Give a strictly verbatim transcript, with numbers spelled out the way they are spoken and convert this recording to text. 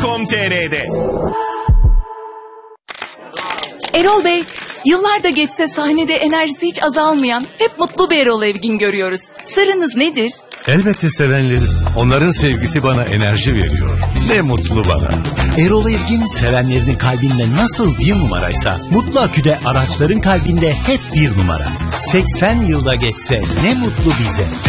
com nokta tr'de. Erol Bey, yıllar da geçse sahnede enerjisi hiç azalmayan, hep mutlu bir Erol Evgin görüyoruz. Sırrınız nedir? Elbette sevenlerim. Onların sevgisi bana enerji veriyor. Ne mutlu bana. Erol Evgin sevenlerinin kalbinde nasıl bir numaraysa Mutlu Akü'de araçların kalbinde hep bir numara. seksen yılda geçse ne mutlu bize.